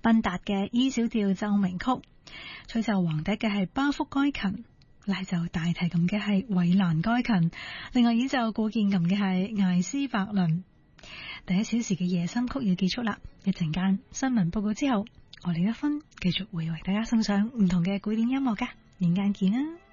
賓達嘅 E 小調奏鳴曲，吹奏橫笛嘅係巴福該琴，拉奏大提琴嘅係韋蘭該琴，另外演奏古鍵琴嘅係艾斯伯倫。第一小時嘅夜深曲要結束啦，一陣間新聞報告之後，我李德芬繼續會為大家送上唔同嘅古典音樂㗎，陣間見啦。